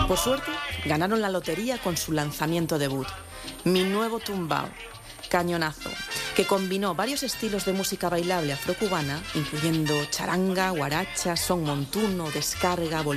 Por suerte, ganaron la lotería con su lanzamiento debut, Mi Nuevo Tumbao, cañonazo, que combinó varios estilos de música bailable afrocubana, incluyendo charanga, guaracha, son montuno, descarga, bolero